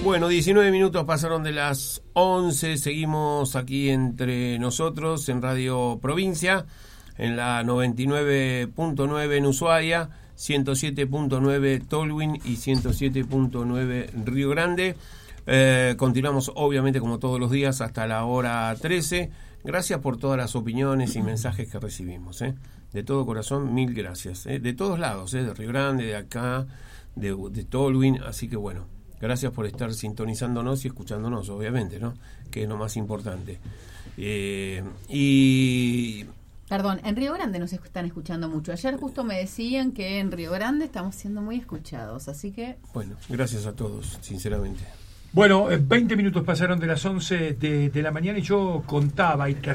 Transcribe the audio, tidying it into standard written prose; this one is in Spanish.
Bueno, 19 minutos pasaron de las 11, seguimos aquí entre nosotros en Radio Provincia, en la 99.9 en Ushuaia, 107.9 Tolwyn y 107.9 Río Grande. Continuamos obviamente como todos los días hasta la hora 13. Gracias por todas las opiniones y mensajes que recibimos, de todo corazón, mil gracias, de todos lados, de Río Grande, de acá, de Tolwyn, así que bueno, gracias por estar sintonizándonos y escuchándonos, obviamente, ¿no? Que es lo más importante. Perdón, en Río Grande nos están escuchando mucho. Ayer justo me decían que en Río Grande estamos siendo muy escuchados, así que... Bueno, gracias a todos, sinceramente. Bueno, 20 minutos pasaron de las 11 de la mañana y yo contaba y